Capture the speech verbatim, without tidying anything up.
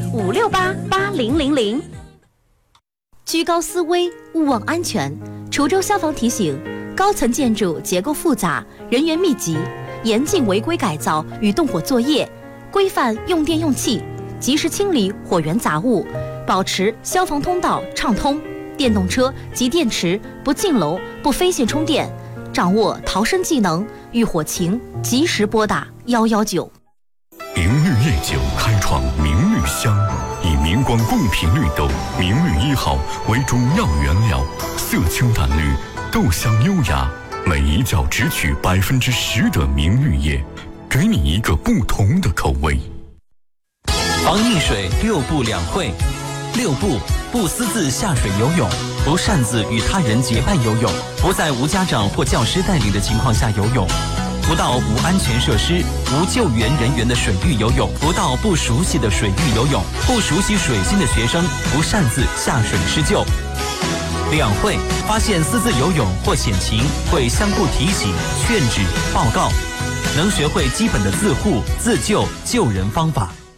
五六八八零零零。 居高思危，勿忘安全。滁州消防提醒：高层建筑结构复杂，人员密集，严禁违规改造与动火作业，规范用电用气，及时清理火源杂物，保持消防通道畅通。电动车及电池不进楼、不飞线充电，掌握逃生技能，遇火情及时拨打幺幺九。 明绿夜酒开创明绿香，以明光贡品绿豆明绿一号为主要原料，色清淡绿，豆香优雅，每一窖只取百分之十的明绿叶，给你一个不同的口味。 防溺水六不两会。六不：不私自下水游泳，不擅自与他人结伴游泳，不在无家长或教师带领的情况下游泳，不到无安全设施、无救援人员的水域游泳，不到不熟悉的水域游泳，不熟悉水性的学生不擅自下水施救。两会：发现私自游泳或险情，会相互提醒、劝止、报告，能学会基本的自护、自救、救人方法。